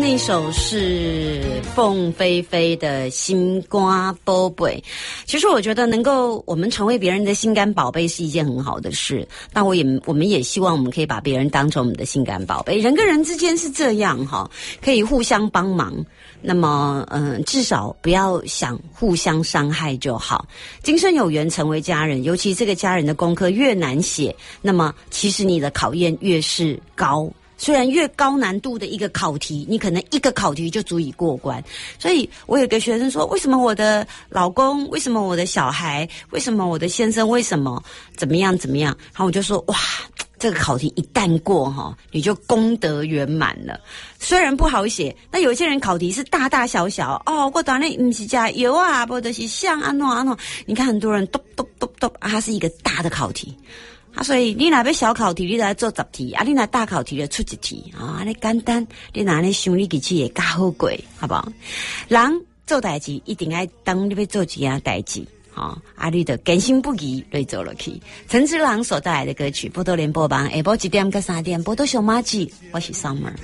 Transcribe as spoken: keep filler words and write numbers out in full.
的一首是凤飞飞的心肝宝贝。其实我觉得能够我们成为别人的心肝宝贝是一件很好的事，那我也我们也希望我们可以把别人当成我们的心肝宝贝。人跟人之间是这样哈，可以互相帮忙，那么嗯、呃，至少不要想互相伤害就好。今生有缘成为家人，尤其这个家人的功课越难写，那么其实你的考验越是高。虽然越高难度的一个考题，你可能一个考题就足以过关。所以我有个学生说，为什么我的老公，为什么我的小孩，为什么我的先生，为什么怎么样怎么样？然后我就说，哇，这个考题一旦过哈，你就功德圆满了。虽然不好写，那有些人考题是大大小小哦，我当然不是加油啊，或者是像啊喏啊喏。你看很多人咚咚咚咚啊，它是一个大的考题。啊，所以你若要小考题，你来做十题；啊，你若大考题就出一题啊，你简单，你若你想你自己也较好过，好不好？人做代志一定要当你要做一件代志，啊，啊，你就坚信不疑来做落去。陈之郎所带来的歌曲《波多连播榜》，下晡一点到三点，波多小马记，我是 Summer。